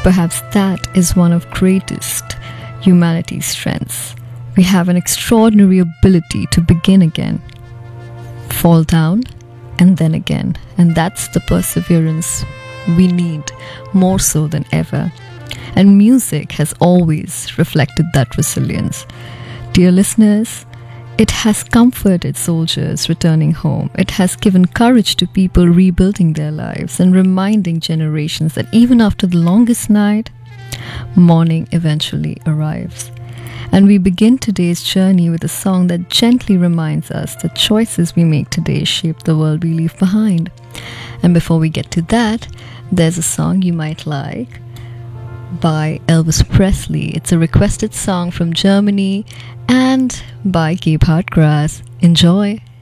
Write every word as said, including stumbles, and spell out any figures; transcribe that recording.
Perhaps that is one of greatest humanity's strengths. We have an extraordinary ability to begin again, fall down, and then again. And that's the perseverance we need more so than ever. And music has always reflected that resilience. Dear listeners, it has comforted soldiers returning home. It has given courage to people rebuilding their lives and reminding generations that even after the longest night, morning eventually arrives. And we begin today's journey with a song that gently reminds us that choices we make today shape the world we leave behind. And before we get to that, there's a song you might like by Elvis Presley. It's a requested song from Germany and by Gebhard Grass. Enjoy!